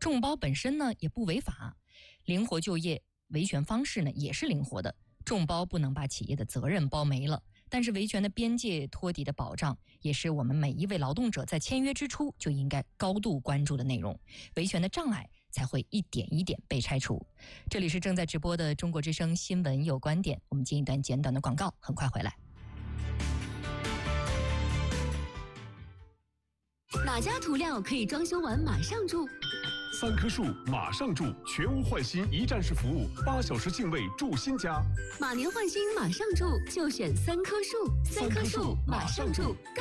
众包本身呢也不违法，灵活就业维权方式呢也是灵活的。众包不能把企业的责任包没了，但是维权的边界托底的保障，也是我们每一位劳动者在签约之初就应该高度关注的内容。维权的障碍才会一点一点被拆除。这里是正在直播的中国之声新闻有观点，我们进一段简短的广告，很快回来。 哪家涂料可以装修完马上住 ？3棵树马上住，全屋换新一站式服务，8小时净位住新家。 马年换新马上住，就选3棵树，3棵树马上住。